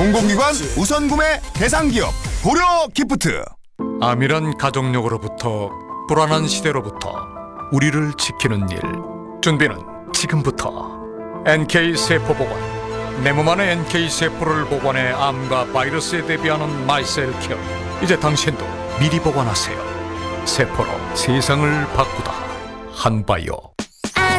공공기관 우선 구매 대상 기업 고려 기프트. 암이란 가족력으로부터 불안한 시대로부터 우리를 지키는 일. 준비는 지금부터. NK세포보건. 내 몸 안에 NK세포를 보관해 암과 바이러스에 대비하는 마이셀케어. 이제 당신도 미리 보관하세요. 세포로 세상을 바꾸다. 한바이오.